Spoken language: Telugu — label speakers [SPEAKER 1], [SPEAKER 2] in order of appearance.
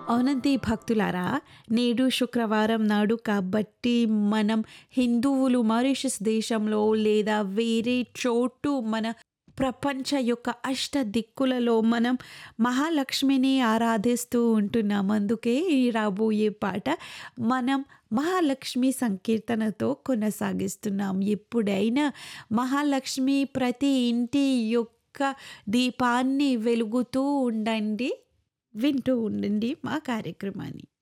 [SPEAKER 1] అవునండి భక్తులారా, నేడు శుక్రవారం నాడు కాబట్టి మనం హిందువులు మారిషస్ దేశంలో లేదా వేరే చోటు మన ప్రపంచ యొక్క అష్ట దిక్కులలో మనం మహాలక్ష్మిని ఆరాధిస్తూ ఉంటున్నాం. అందుకే ఈ రాబోయే పాట మనం మహాలక్ష్మి సంకీర్తనతో కొనసాగిస్తున్నాం. ఎప్పుడైనా మహాలక్ష్మి ప్రతి ఇంటి యొక్క దీపాన్ని వెలుగుతూ ఉండండి. వింటూ ఉండండి మా కార్యక్రమాన్ని.